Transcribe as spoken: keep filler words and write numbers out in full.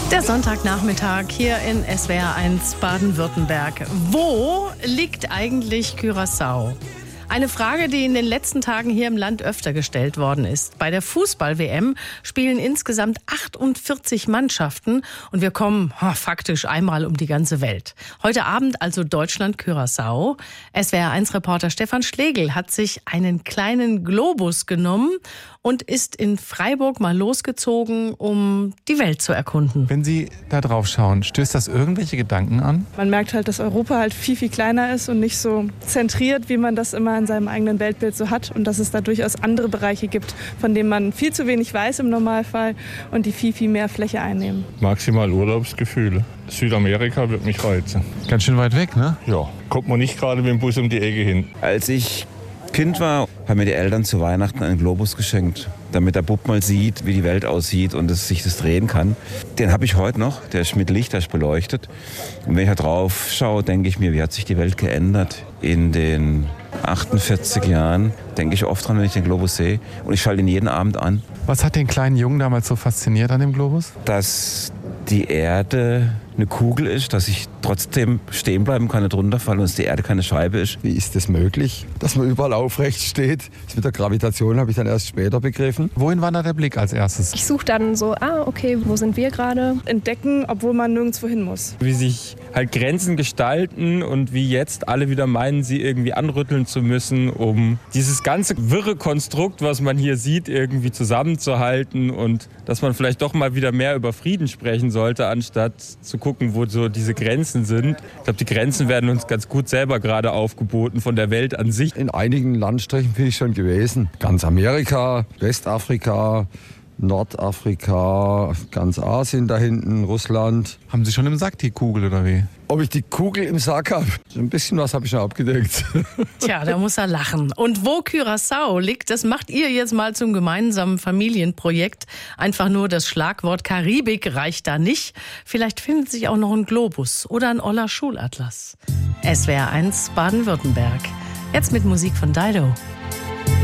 Der Sonntagnachmittag hier in S W R eins Baden-Württemberg. Wo liegt eigentlich Curaçao? Eine Frage, die in den letzten Tagen hier im Land öfter gestellt worden ist. Bei der Fußball-W M spielen insgesamt achtundvierzig Mannschaften und wir kommen oh, faktisch einmal um die ganze Welt. Heute Abend also Deutschland-Curaçao. S W R eins Reporter Stefan Schlegel hat sich einen kleinen Globus genommen und ist in Freiburg mal losgezogen, um die Welt zu erkunden. Wenn Sie da drauf schauen, stößt das irgendwelche Gedanken an? Man merkt halt, dass Europa halt viel, viel kleiner ist und nicht so zentriert, wie man das immer in seinem eigenen Weltbild so hat. Und dass es da durchaus andere Bereiche gibt, von denen man viel zu wenig weiß im Normalfall und die viel, viel mehr Fläche einnehmen. Maximal Urlaubsgefühle. Südamerika wird mich reizen. Ganz schön weit weg, ne? Ja, kommt man nicht gerade mit dem Bus um die Ecke hin. Als ich Kind war, haben mir die Eltern zu Weihnachten einen Globus geschenkt, damit der Bub mal sieht, wie die Welt aussieht und es sich das drehen kann. Den habe ich heute noch, der ist mit Lichtern beleuchtet. Und wenn ich da drauf schaue, denke ich mir, wie hat sich die Welt geändert in den achtundvierzig Jahren. Denke ich oft dran, wenn ich den Globus sehe. Und ich schalte ihn jeden Abend an. Was hat den kleinen Jungen damals so fasziniert an dem Globus? Dass die Erde eine Kugel ist, dass ich trotzdem stehen bleiben kann, nicht runterfallen und dass die Erde keine Scheibe ist. Wie ist das möglich, dass man überall aufrecht steht? Das mit der Gravitation habe ich dann erst später begriffen. Wohin wandert der Blick als erstes? Ich suche dann so, ah, okay, wo sind wir gerade? Entdecken, obwohl man nirgendwo hin muss. Wie sich halt Grenzen gestalten und wie jetzt alle wieder meinen, sie irgendwie anrütteln zu müssen, um dieses ganze wirre Konstrukt, was man hier sieht, irgendwie zusammenzuhalten und dass man vielleicht doch mal wieder mehr über Frieden sprechen sollte, anstatt zu gucken, wo so diese Grenzen sind. Ich glaube, die Grenzen werden uns ganz gut selber gerade aufgeboten von der Welt an sich. In einigen Landstrichen bin ich schon gewesen. Ganz Amerika, Westafrika, Nordafrika, ganz Asien da hinten, Russland. Haben Sie schon im Sack die Kugel oder wie? Ob ich die Kugel im Sack habe? Ein bisschen was habe ich schon abgedeckt. Tja, da muss er lachen. Und wo Curaçao liegt, das macht ihr jetzt mal zum gemeinsamen Familienprojekt. Einfach nur das Schlagwort Karibik reicht da nicht. Vielleicht findet sich auch noch ein Globus oder ein oller Schulatlas. S W R eins Baden-Württemberg. Jetzt mit Musik von Dido.